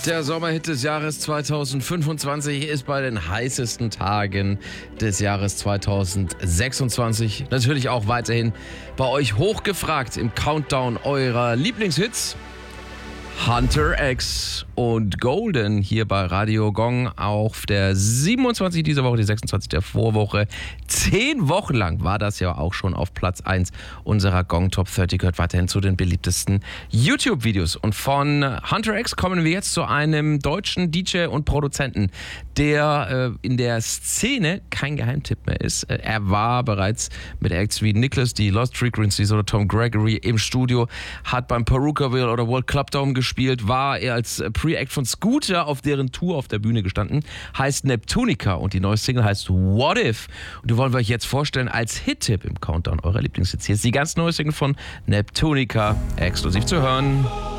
Der Sommerhit des Jahres 2025 ist bei den heißesten Tagen des Jahres 2026 natürlich auch weiterhin bei euch hochgefragt im Countdown eurer Lieblingshits. Hunter X und Golden hier bei Radio Gong auf der 27 dieser Woche, die 26 der Vorwoche. 10 Wochen lang war das ja auch schon auf Platz 1 unserer Gong Top 30, gehört weiterhin zu den beliebtesten YouTube-Videos. Und von Hunter X kommen wir jetzt zu einem deutschen DJ und Produzenten, der in der Szene kein Geheimtipp mehr ist. Er war bereits mit Acts wie Nicholas D, Lost Frequencies oder Tom Gregory im Studio, hat beim Perukaville oder World Club Dome gespielt, war er als Pre-Act von Scooter auf deren Tour auf der Bühne gestanden, heißt Neptunica und die neue Single heißt What If. Und die wollen wir euch jetzt vorstellen als Hit-Tipp im Countdown eurer Lieblingshits. Hier ist die ganz neue Single von Neptunica, exklusiv zu hören.